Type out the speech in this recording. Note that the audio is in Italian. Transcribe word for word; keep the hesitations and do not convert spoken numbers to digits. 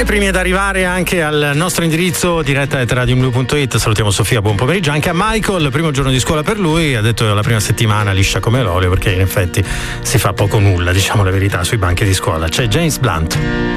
i primi ad arrivare anche al nostro indirizzo diretta at radioblu punto it. Salutiamo Sofia, buon pomeriggio. Anche a Michael, primo giorno di scuola per lui, ha detto la prima settimana liscia come l'olio, perché in effetti si fa poco nulla, diciamo la verità, sui banchi di scuola. C'è James Blunt.